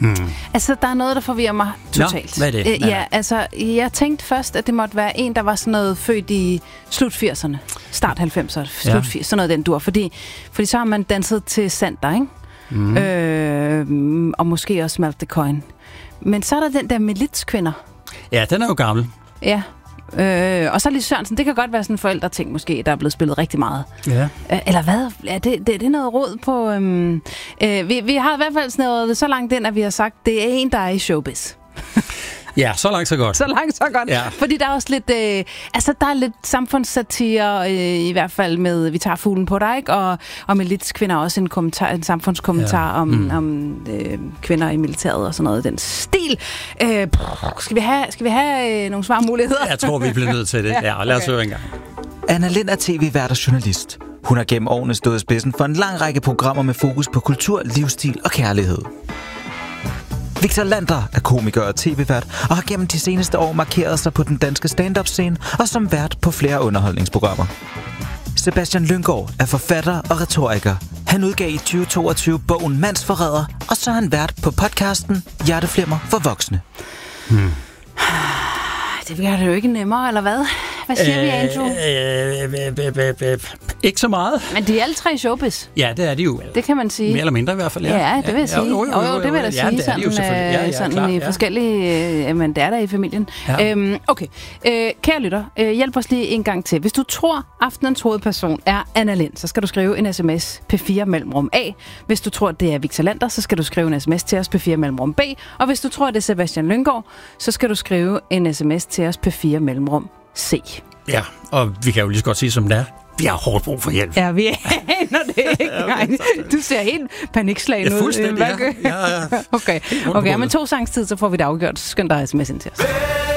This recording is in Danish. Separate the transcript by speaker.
Speaker 1: Altså, der er noget, der forvirrer mig totalt.
Speaker 2: Hvad er det?
Speaker 1: Ja, altså, jeg tænkte først, at det måtte være en, der var sådan noget født i slut 80'erne, start 90'erne, slut 80'erne, sådan noget den dur. Fordi så har man danset til Sander, ikke? Og måske også Malte Coyne. Men så er der den der Milits-kvinder.
Speaker 2: Ja, den er jo gammel.
Speaker 1: Ja. Og så Lis Sørensen, det kan godt være sådan en forældreting måske, der er blevet spillet rigtig meget.
Speaker 2: Ja.
Speaker 1: Eller hvad? Ja, det er noget råd på... vi har i hvert fald snævret så langt ind, at vi har sagt, det er en, der er i showbiz.
Speaker 2: Ja, så langt så godt.
Speaker 1: Så langt så godt. Ja. Fordi der er også lidt... der er lidt samfundssatire, i hvert fald med Vi tager fuglen på dig, ikke? Og med lidt kvinder også en samfundskommentar om kvinder i militæret og sådan noget. Den stil. Skal vi have nogle svarmuligheder?
Speaker 2: Jeg tror, vi bliver nødt til det. Ja, lad os høre en gang.
Speaker 3: Anna Lind er tv-vært og journalist. Hun har gennem årene stået i spidsen for en lang række programmer med fokus på kultur, livsstil og kærlighed. Victor Lander er komiker og tv-vært og har gennem de seneste år markeret sig på den danske stand-up-scene og som vært på flere underholdningsprogrammer. Sebastian Lynggaard er forfatter og retoriker. Han udgav i 2022 bogen Mandsforræder, og så er han vært på podcasten Hjerteflimmer for voksne.
Speaker 1: Det bliver det jo ikke nemmere, eller hvad? Hvad siger vi, Andrew?
Speaker 2: Ikke så meget.
Speaker 1: Men de er alle tre showbiz.
Speaker 2: Ja, det er de jo.
Speaker 1: Det kan man sige.
Speaker 2: Mere eller mindre i hvert fald,
Speaker 1: ja. Ja, det vil jeg sige. Jo, det vil jeg da sige.
Speaker 2: Det er de jo selvfølgelig.
Speaker 1: Sådan
Speaker 2: klar,
Speaker 1: i forskellige... men det er der i familien. Ja. Okay. Kære lytter, hjælp os lige en gang til. Hvis du tror, aftenens hovedperson er Anna Lind, så skal du skrive en sms P4 mellemrum A. Hvis du tror, det er Victor Lander, så skal du skrive en sms til os P4 mellemrum B. Og hvis du tror, det er Sebastian Lynggaard, så skal du skrive en sms til os P4 mellemrum C. Ja,
Speaker 2: og vi kan jo lige så godt sige, som det er. Vi har hårdt brug for hjælp.
Speaker 1: Ja, vi aner det ikke. Nej, du ser helt panikslagen ud.
Speaker 2: Ja, fuldstændig. Ja.
Speaker 1: Okay, men 2 sangs tid, så får vi det afgjort. Skynd dig sms ind til os.